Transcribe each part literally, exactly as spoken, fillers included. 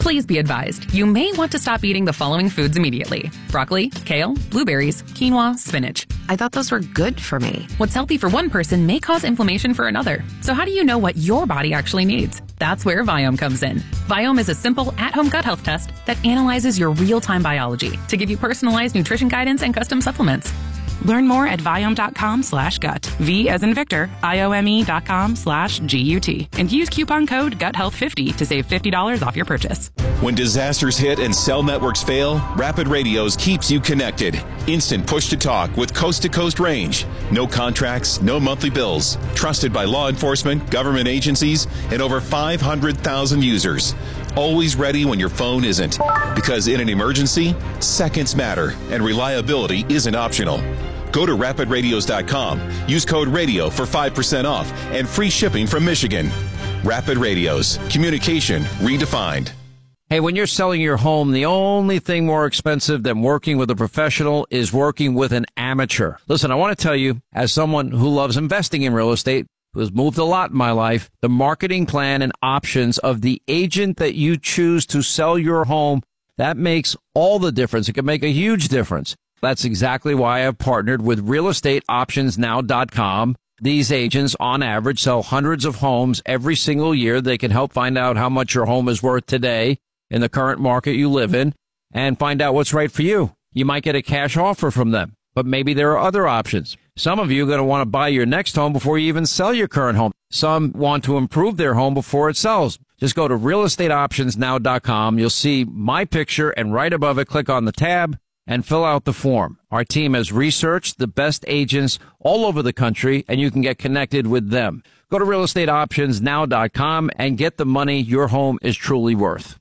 Please be advised, you may want to stop eating the following foods immediately. Broccoli, kale, blueberries, quinoa, spinach. I thought those were good for me. What's healthy for one person may cause inflammation for another. So how do you know what your body actually needs? That's where Viome comes in. Viome is a simple at-home gut health test that analyzes your real-time biology to give you personalized nutrition guidance and custom supplements. Learn more at Viome.com slash gut. V as in Victor, I-O-M-E dot com slash G-U-T. And use coupon code gut health fifty to save fifty dollars off your purchase. When disasters hit and cell networks fail, Rapid Radios keeps you connected. Instant push-to-talk with coast-to-coast range. No contracts, no monthly bills. Trusted by law enforcement, government agencies, and over five hundred thousand users. Always ready when your phone isn't. Because in an emergency, seconds matter, and reliability isn't optional. Go to rapid radios dot com. Use code RADIO for five percent off and free shipping from Michigan. Rapid Radios. Communication redefined. Hey, when you're selling your home, the only thing more expensive than working with a professional is working with an amateur. Listen, I want to tell you, as someone who loves investing in real estate, who has moved a lot in my life, the marketing plan and options of the agent that you choose to sell your home, that makes all the difference. It can make a huge difference. That's exactly why I've partnered with real estate options now dot com. These agents, on average, sell hundreds of homes every single year. They can help find out how much your home is worth today in the current market you live in and find out what's right for you. You might get a cash offer from them, but maybe there are other options. Some of you are going to want to buy your next home before you even sell your current home. Some want to improve their home before it sells. Just go to real estate options now dot com. You'll see my picture, and right above it, click on the tab and fill out the form. Our team has researched the best agents all over the country, and you can get connected with them. Go to real estate options now dot com and get the money your home is truly worth.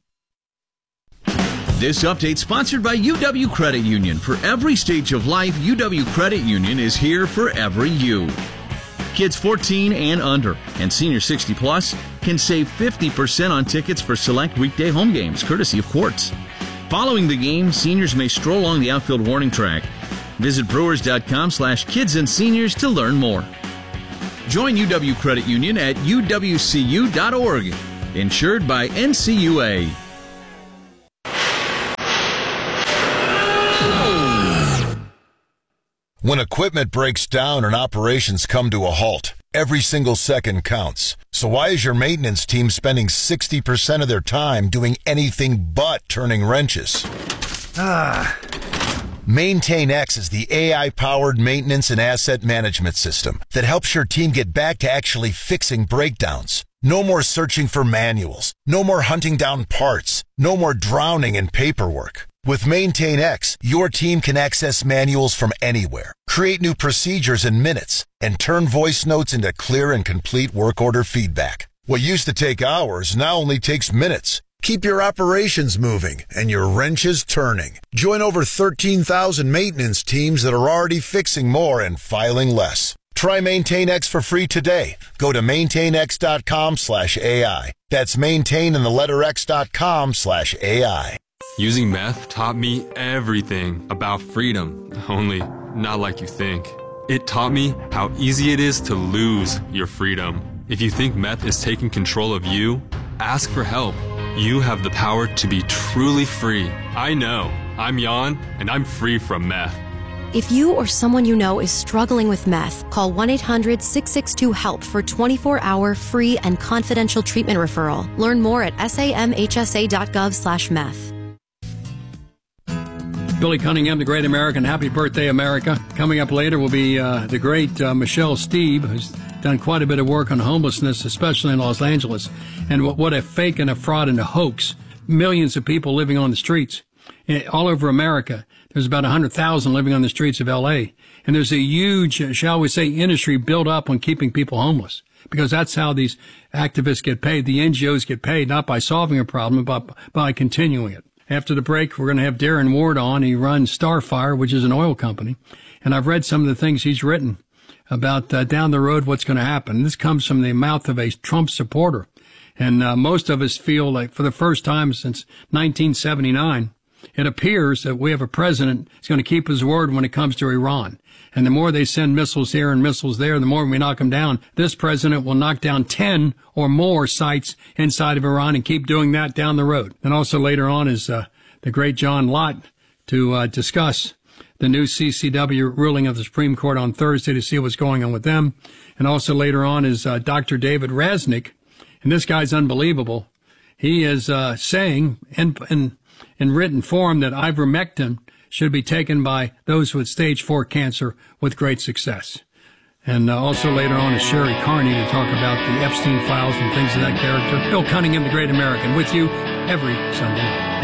This update sponsored by U W Credit Union. For every stage of life, U W Credit Union is here for every you. Kids fourteen and under and senior sixty plus can save fifty percent on tickets for select weekday home games, courtesy of Quartz. Following the game, seniors may stroll along the outfield warning track. Visit brewers.com slash kids and seniors to learn more. Join U W Credit Union at U W C U dot org. Insured by N C U A. When equipment breaks down and operations come to a halt, every single second counts. So why is your maintenance team spending sixty percent of their time doing anything but turning wrenches? Ah. MaintainX is the A I-powered maintenance and asset management system that helps your team get back to actually fixing breakdowns. No more searching for manuals. No more hunting down parts. No more drowning in paperwork. With MaintainX, your team can access manuals from anywhere, create new procedures in minutes, and turn voice notes into clear and complete work order feedback. What used to take hours now only takes minutes. Keep your operations moving and your wrenches turning. Join over thirteen thousand maintenance teams that are already fixing more and filing less. Try MaintainX for free today. Go to maintainx.com slash AI. That's maintain and the letter X dot com slash AI. Using meth taught me everything about freedom, only not like you think. It taught me how easy it is to lose your freedom. If you think meth is taking control of you, ask for help. You have the power to be truly free. I know. I'm Jan, and I'm free from meth. If you or someone you know is struggling with meth, call one eight hundred six six two HELP for twenty-four hour free and confidential treatment referral. Learn more at samhsa.gov slash meth. Billy Cunningham, the Great American. Happy birthday, America. Coming up later will be uh, the great uh, Michelle Steeb, who's done quite a bit of work on homelessness, especially in Los Angeles. And what, what a fake and a fraud and a hoax. Millions of people living on the streets all over America. There's about one hundred thousand living on the streets of L A. And there's a huge, uh, shall we say, industry built up on keeping people homeless. Because that's how these activists get paid. The N G Os get paid, not by solving a problem, but by continuing it. After the break, we're going to have Darren Ward on. He runs Starfire, which is an oil company. And I've read some of the things he's written about uh, down the road what's going to happen. This comes from the mouth of a Trump supporter. And uh, most of us feel like for the first time since nineteen seventy-nine, it appears that we have a president who's going to keep his word when it comes to Iran. And the more they send missiles here and missiles there, the more we knock them down. This president will knock down ten or more sites inside of Iran and keep doing that down the road. And also later on is uh, the great John Lott to uh, discuss the new C C W ruling of the Supreme Court on Thursday to see what's going on with them. And also later on is uh, Doctor David Raznick. And this guy's unbelievable. He is uh, saying in, in, in written form that ivermectin should be taken by those with stage four cancer with great success. And uh, also later on is Sherry Carney to talk about the Epstein files and things of that character. Bill Cunningham, the Great American, with you every Sunday night.